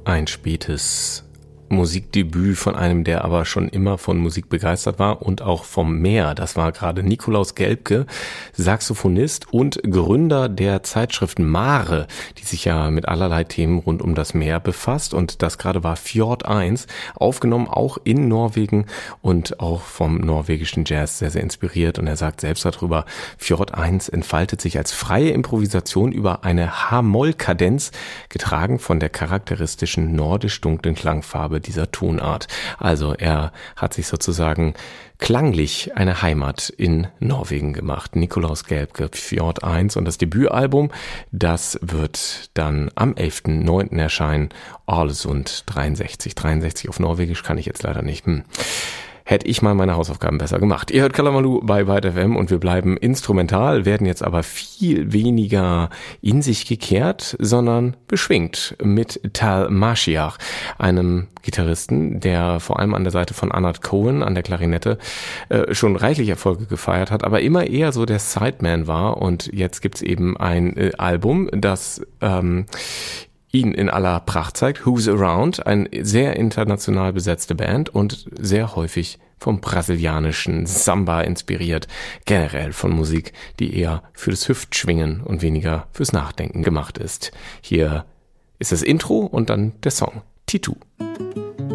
Ein spätes Musikdebüt von einem, der aber schon immer von Musik begeistert war und auch vom Meer. Das war gerade Nikolaus Gelbke, Saxophonist und Gründer der Zeitschrift Mare, die sich ja mit allerlei Themen rund um das Meer befasst. Und das gerade war Fjord 1, aufgenommen auch in Norwegen und auch vom norwegischen Jazz sehr, sehr inspiriert. Und er sagt selbst darüber, Fjord 1 entfaltet sich als freie Improvisation über eine H-Moll-Kadenz, getragen von der charakteristischen nordisch-dunklen Klangfarbe dieser Tonart. Also er hat sich sozusagen klanglich eine Heimat in Norwegen gemacht. Nikolaus Gelbke, Fjord 1, und das Debütalbum, das wird dann am 11.09. erscheinen. Ålesund 63. 63 auf Norwegisch kann ich jetzt leider nicht. Hätte ich mal meine Hausaufgaben besser gemacht. Ihr hört Kalamaloo bei Byte FM und wir bleiben instrumental, werden jetzt aber viel weniger in sich gekehrt, sondern beschwingt mit Tal Mashiach, einem Gitarristen, der vor allem an der Seite von Anat Cohen an der Klarinette schon reichlich Erfolge gefeiert hat, aber immer eher so der Sideman war. Und jetzt gibt's eben ein Album, das ihn in aller Pracht zeigt, Who's Around, eine sehr international besetzte Band und sehr häufig vom brasilianischen Samba inspiriert, generell von Musik, die eher für das Hüftschwingen und weniger fürs Nachdenken gemacht ist. Hier ist das Intro und dann der Song Titu.